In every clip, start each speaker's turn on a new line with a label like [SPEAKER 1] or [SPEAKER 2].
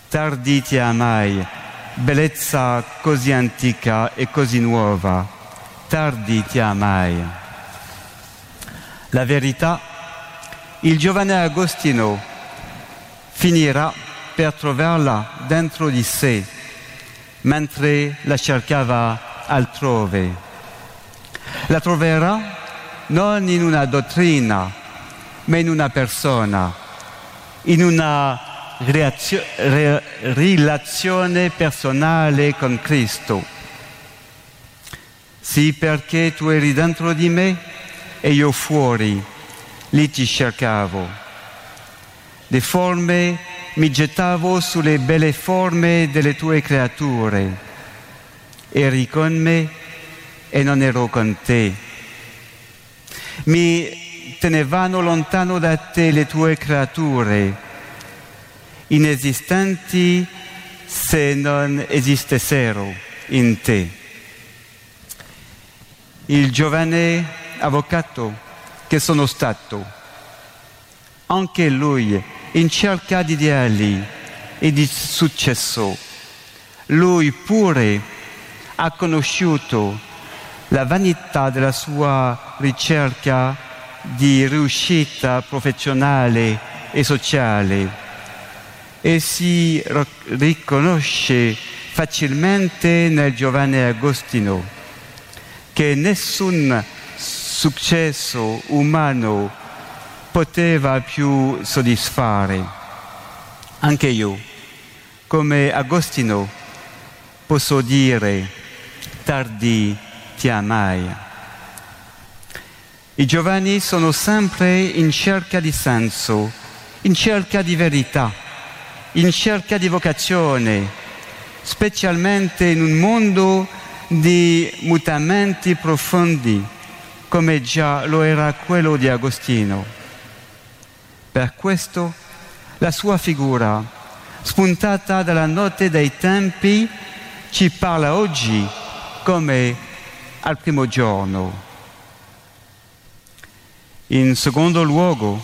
[SPEAKER 1] Tardi ti amai, bellezza così antica e così nuova. Tardi ti amai. La verità, il giovane Agostino finirà per trovarla dentro di sé, mentre la cercava altrove. La troverà non in una dottrina, ma in una persona, in una relazione personale con Cristo. Sì, perché tu eri dentro di me e io fuori, lì ti cercavo. Deforme mi gettavo sulle belle forme delle tue creature. Eri con me e non ero con te. Mi tenevano lontano da te le tue creature, inesistenti se non esistessero in te. Il giovane avvocato che sono stato, anche lui in cerca di ideali e di successo, lui pure ha conosciuto la vanità della sua ricerca di riuscita professionale e sociale e si riconosce facilmente nel giovane Agostino che nessun successo umano poteva più soddisfare. Anche io, come Agostino, posso dire tardi ti amai. I giovani sono sempre in cerca di senso, in cerca di verità, in cerca di vocazione, specialmente in un mondo di mutamenti profondi, come già lo era quello di Agostino. Per questo la sua figura, spuntata dalla notte dei tempi, ci parla oggi come al primo giorno. In secondo luogo,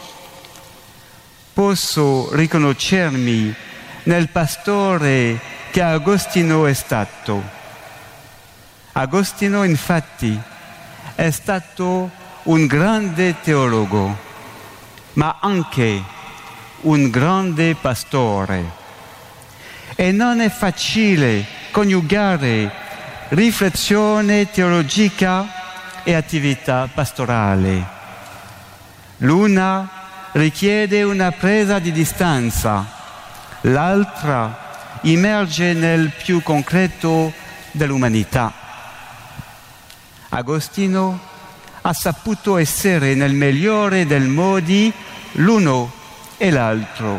[SPEAKER 1] posso riconoscermi nel pastore che Agostino è stato. Agostino, infatti, è stato un grande teologo, ma anche un grande pastore. E non è facile coniugare riflessione teologica e attività pastorale. L'una richiede una presa di distanza, l'altra immerge nel più concreto dell'umanità. Agostino ha saputo essere nel migliore dei modi l'uno e l'altro.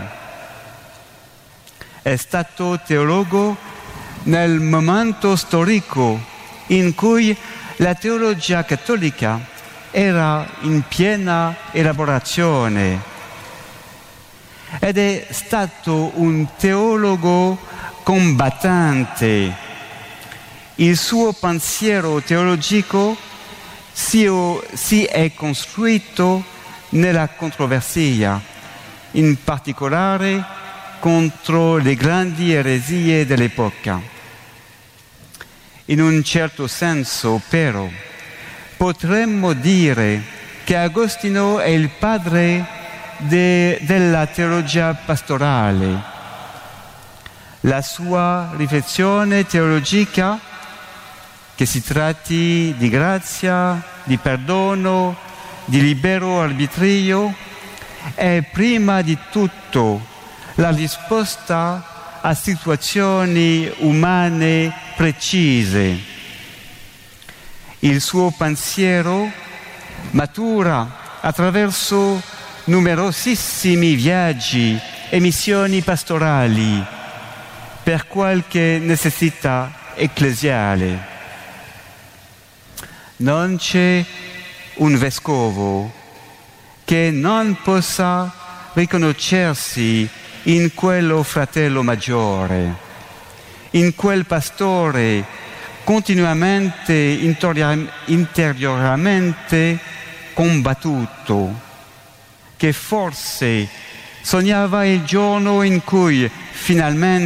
[SPEAKER 1] È stato teologo nel momento storico in cui la teologia cattolica era in piena elaborazione ed è stato un teologo combattente. Il suo pensiero teologico si è costruito nella controversia, in particolare contro le grandi eresie dell'epoca. In un certo senso, però, potremmo dire che Agostino è il padre della teologia pastorale. La sua riflessione teologica, che si tratti di grazia, di perdono, di libero arbitrio, è prima di tutto la risposta a situazioni umane precise. Il suo pensiero matura attraverso numerosissimi viaggi e missioni pastorali per qualche necessità ecclesiale. Non c'è un vescovo che non possa riconoscersi in quello fratello maggiore, in quel pastore continuamente interiormente combattuto, che forse sognava il giorno in cui finalmente